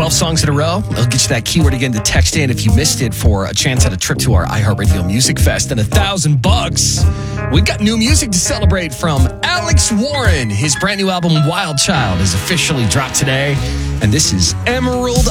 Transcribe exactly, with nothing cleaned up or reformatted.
twelve songs in a row. I'll get you that keyword again to text in if you missed it for a chance at a trip to our iHeartRadio Music Fest and a thousand bucks. We've got new music to celebrate from Alex Warren. His brand new album, Wild Child, is officially dropped today. And this is Emerald